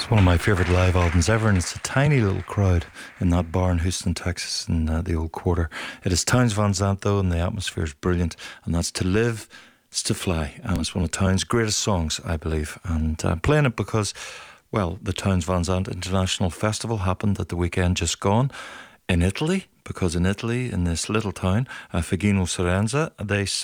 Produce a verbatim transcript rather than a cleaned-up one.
One of my favourite live albums ever, and it's a tiny little crowd in that bar in Houston, Texas, in uh, the old quarter. It is Townes Van Zandt, though, and the atmosphere is brilliant, and that's To Live, It's to Fly, and it's one of Townes' greatest songs, I believe, and I'm playing it because, well, the Townes Van Zandt International Festival happened at the weekend just gone in Italy, because in Italy, in this little town, uh, Figino Cerenza, they